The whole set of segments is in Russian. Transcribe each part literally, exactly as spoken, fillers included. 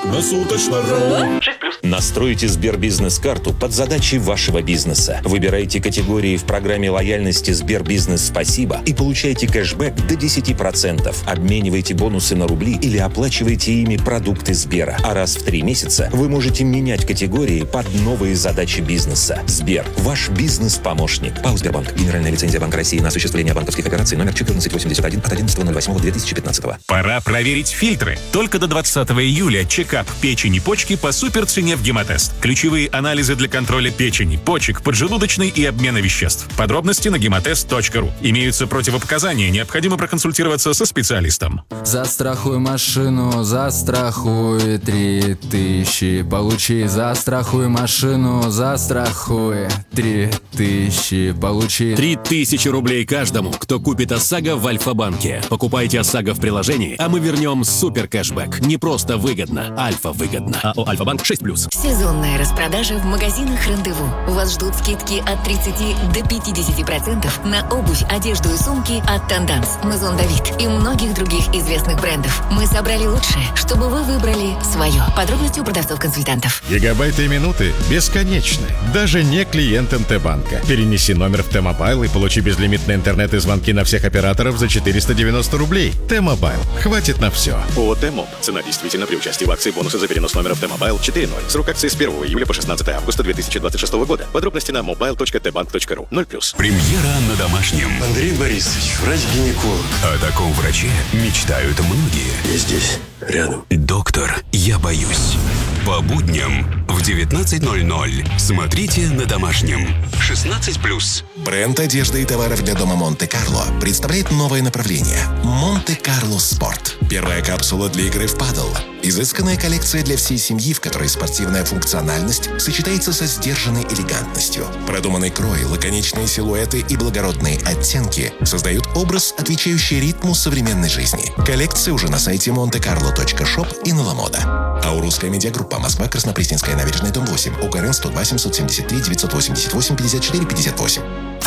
Круглосуточно.ру. Настройте Сбербизнес-карту под задачи вашего бизнеса. Выбирайте категории в программе лояльности Сбербизнес Спасибо и получайте кэшбэк до десять процентов. Обменивайте бонусы на рубли или оплачивайте ими продукты Сбера. А раз в три месяца вы можете менять категории под новые задачи бизнеса. Сбер – ваш бизнес-помощник. ПАО «Сбербанк». Генеральная лицензия Банка России на осуществление банковских операций номер четырнадцать восемьдесят один от одиннадцатого ноль восьмого две тысячи пятнадцатого. Пора проверить фильтры. Только до двадцатого июля чекап печени и почки по суперцене в Гемотест. Ключевые анализы для контроля печени, почек, поджелудочной и обмена веществ. Подробности на гемотест точка ру. Имеются противопоказания, необходимо проконсультироваться со специалистом. Застрахуй машину, застрахуй три тысячи. Получи, застрахуй машину, застрахуй три тысячи. Получи. Три тысячи рублей каждому, кто купит ОСАГО в Альфа-банке. Покупайте ОСАГО в приложении, а мы вернем супер кэшбэк. Не просто выгодно, альфа выгодно. АО «Альфа-банк» шесть плюс. Сезонная распродажа в магазинах «Рандеву». Вас ждут скидки от тридцати до пятидесяти процентов на обувь, одежду и сумки от «Танданс», «Мазон Давид» и многих других известных брендов. Мы собрали лучшее, чтобы вы выбрали свое. Подробности у продавцов-консультантов. Гигабайты и минуты бесконечны. Даже не клиент эм тэ банка. Перенеси номер в Т-Мобайл и получи безлимитный интернет и звонки на всех операторов за четыреста девяносто рублей. Т-Мобайл. Хватит на все. ООО «Т-Моб». Цена действительно при участии в акции бонусы за перенос номера в Т-Мобайл четыре ноль. Срок акции с первого июля по шестнадцатое августа две тысячи двадцать шестого года. Подробности на мобайл точка тэ банк точка ру. ноль плюс. Премьера на домашнем. Андрей Борисович, врач-гинеколог. О таком враче мечтают многие. Я здесь, рядом. Доктор, я боюсь. По будням в девятнадцать ноль ноль. Смотрите на домашнем. шестнадцать плюс. Бренд одежды и товаров для дома Монте-Карло представляет новое направление – Монте-Карло Спорт. Первая капсула для игры в падл. Изысканная коллекция для всей семьи, в которой спортивная функциональность сочетается со сдержанной элегантностью. Продуманный крой, лаконичные силуэты и благородные оттенки создают образ, отвечающий ритму современной жизни. Коллекция уже на сайте монте карло точка шоп и на Ламода. Аурусская медиагруппа. Москва, Краснопресненская набережная, дом восемь. УКРН сто два семьсот семьдесят три девятьсот восемьдесят восемь пятьдесят четыре пятьдесят восемь.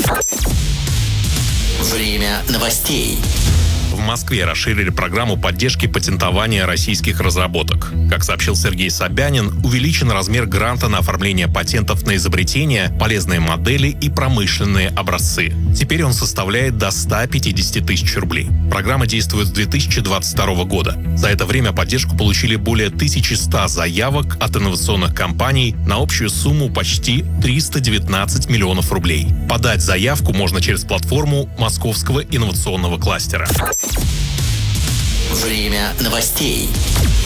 Время новостей. В Москве расширили программу поддержки патентования российских разработок. Как сообщил Сергей Собянин, увеличен размер гранта на оформление патентов на изобретения, полезные модели и промышленные образцы. Теперь он составляет до ста пятидесяти тысяч рублей. Программа действует с две тысячи двадцать второго года. За это время поддержку получили более тысячи ста заявок от инновационных компаний на общую сумму почти триста девятнадцать миллионов рублей. Подать заявку можно через платформу Московского инновационного кластера. Время новостей.